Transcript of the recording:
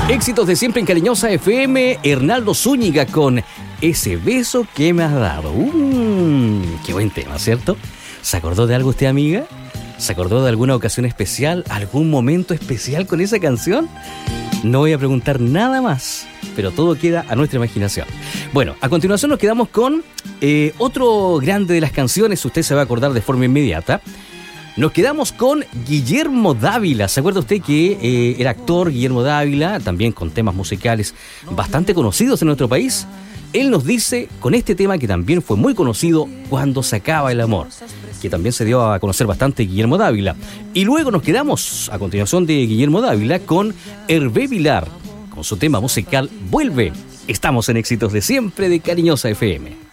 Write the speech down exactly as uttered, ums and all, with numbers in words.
Éxitos de siempre en Cariñosa F M, Hernaldo Zúñiga con Ese beso que me has dado. Uh, qué buen tema, ¿cierto? ¿Se acordó de algo usted, amiga? ¿Se acordó de alguna ocasión especial, algún momento especial con esa canción? No voy a preguntar nada más, pero todo queda a nuestra imaginación. Bueno, a continuación nos quedamos con eh, otro grande de las canciones, usted se va a acordar de forma inmediata. Nos quedamos con Guillermo Dávila. ¿Se acuerda usted que eh, era actor Guillermo Dávila, también con temas musicales bastante conocidos en nuestro país? Él nos dice, con este tema que también fue muy conocido, Cuando se acaba el amor, que también se dio a conocer bastante Guillermo Dávila. Y luego nos quedamos, a continuación de Guillermo Dávila, con Hervé Vilar, con su tema musical Vuelve. Estamos en Éxitos de Siempre de Cariñosa F M.